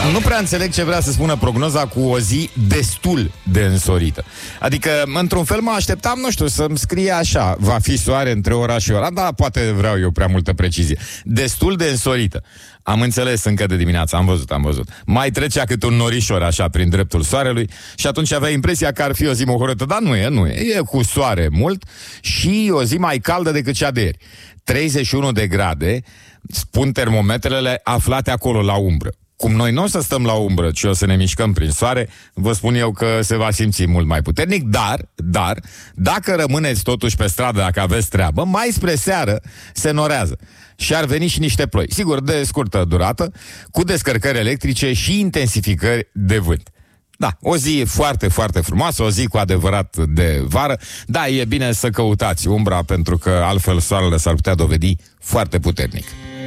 Nu prea înțeleg ce vrea să spună prognoza cu o zi destul de însorită. Adică, într-un fel mă așteptam, nu știu, să-mi scrie așa: va fi soare între ora și ora. Da, poate vreau eu prea multă precizie. Destul de însorită. Am înțeles încă de dimineață, am văzut. Mai trecea câte un norișor așa prin dreptul soarelui și atunci avea impresia că ar fi o zi mohorâtă, dar nu e. E cu soare mult și o zi mai caldă decât cea de ieri. 31 de grade, spun termometrele aflate acolo la umbră. Cum noi nu o să stăm la umbră, ci o să ne mișcăm prin soare, vă spun eu că se va simți mult mai puternic, dar, dacă rămâneți totuși pe stradă, dacă aveți treabă, mai spre seară se norează. Și ar veni și niște ploi, sigur, de scurtă durată, cu descărcări electrice și intensificări de vânt. Da, o zi foarte, foarte frumoasă, o zi cu adevărat de vară. Da, e bine să căutați umbra, pentru că altfel soarele s-ar putea dovedi foarte puternic.